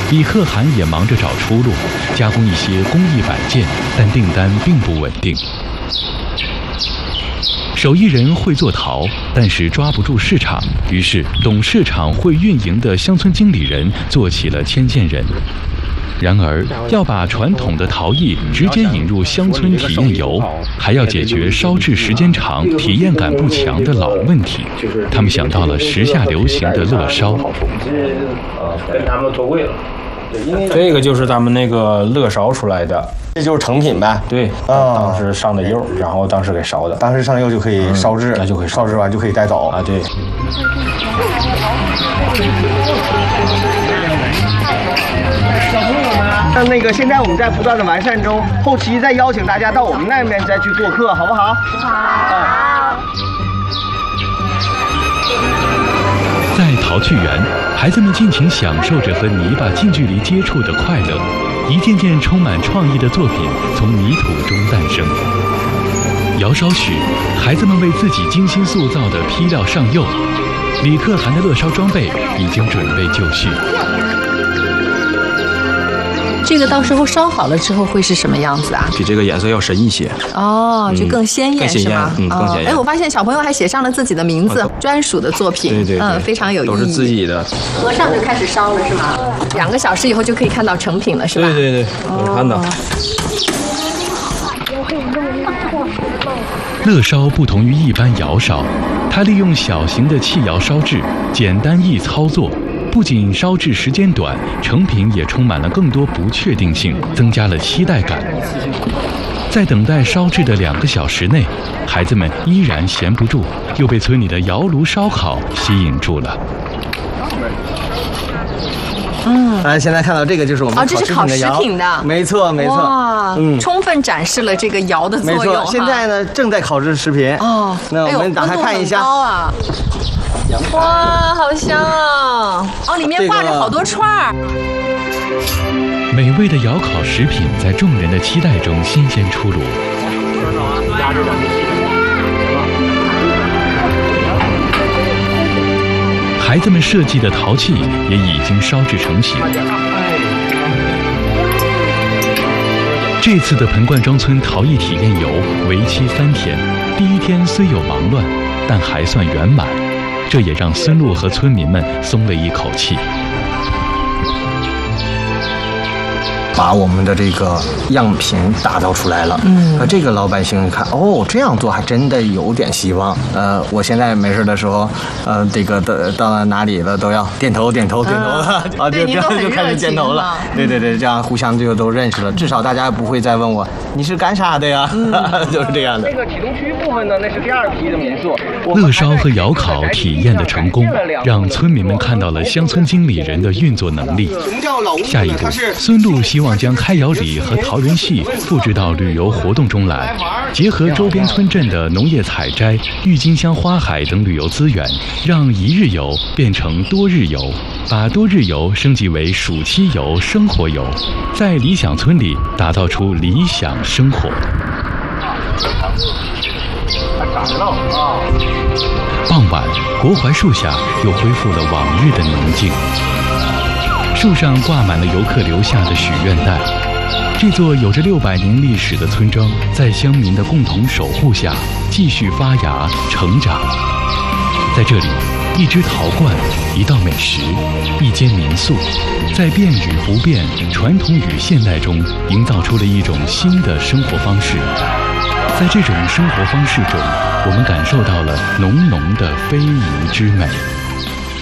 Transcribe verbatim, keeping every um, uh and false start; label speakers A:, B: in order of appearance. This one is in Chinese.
A: 李可汗也忙着找出路，加工一些工艺摆件，但订单并不稳定。手艺人会做陶，但是抓不住市场，于是懂市场、会运营的乡村经理人做起了牵线人。然而，要把传统的陶艺直接引入乡村体验游，还要解决烧制时间长、体验感不强的老问题。他们想到了时下流行的乐烧。
B: 呃，跟他们脱轨了。
C: 这个就是咱们那个乐烧出来的，
D: 这就是成品呗。
C: 对，啊，当时上的釉，然后当时给烧的，
D: 当时上釉就可以烧制，
C: 那、嗯、就可以
D: 烧制完就可以带走
C: 啊。对。
B: 小朋友们，那个现在我们在不断的完善中，后期再邀请大家到我们那边再去做客，好不好？好。
A: 在陶趣园，孩子们尽情享受着和泥巴近距离接触的快乐，一件件充满创意的作品从泥土中诞生。窑烧时，孩子们为自己精心塑造的坯料上釉，李可汗的乐烧装备已经准备就绪。
E: 这个到时候烧好了之后会是什么样子啊？
C: 比这个颜色要深一些
E: 哦，就更鲜艳、
C: 嗯、
E: 是吗？
C: 嗯，更鲜艳。
E: 哎，我发现小朋友还写上了自己的名字，专属的作品，
C: 对对对，
E: 嗯，非常有意义。
C: 都是自己的。
E: 合上就开始烧了是吗？两个小时以后就可以看到成品了是吧？
C: 对对对，能看到。
A: 乐烧不同于一般窑烧，它利用小型的气窑烧制，简单易操作。不仅烧制时间短，成品也充满了更多不确定性，增加了期待感。在等待烧制的两个小时内，孩子们依然闲不住，又被村里的窑炉烧烤吸引住了。
D: 嗯，大家现在看到这个就是我们
E: 哦，这是烤食品的，
D: 没错没错。
E: 哇，嗯，充分展示了这个窑的作用。
D: 没错，现在呢正在烤制食品。哦，那我们打开看一下。
E: 高啊！哇，好香啊！哦，里面挂着好多串儿。
A: 美味的窑烤食品在众人的期待中新鲜出炉。孩子们设计的陶器也已经烧制成型。这次的盆灌庄村陶艺体验游为期三天，第一天虽有忙乱，但还算圆满。这也让孙路和村民们松了一口气。
D: 把我们的这个样品打造出来了，嗯，这个老百姓一看，哦，这样做还真的有点希望。呃，我现在没事的时候，呃，这个到到了哪里了都要点头点头点头了，啊，就这样就开始点头了。对对对，这样互相就都认识了，至少大家不会再问我你是干啥的呀，嗯、就是这样的。
B: 这个启东区部分呢，那是第二批的民宿。
A: 乐烧和窑烤体验的成功，让村民们看到了乡村经理人的运作能力。下一步，孙路希望将开窑礼和陶人戏复制到旅游活动中来，结合周边村镇的农业采摘、郁金香花海等旅游资源，让一日游变成多日游，把多日游升级为暑期游、生活游，在理想村里打造出理想生活。傍晚，国槐树下又恢复了往日的宁静。树上挂满了游客留下的许愿袋。这座有着六百年历史的村庄，在乡民的共同守护下，继续发芽成长。在这里，一只陶罐，一道美食，一间民宿，在变与不变、传统与现代中，营造出了一种新的生活方式。在这种生活方式中，我们感受到了浓浓的非遗之美。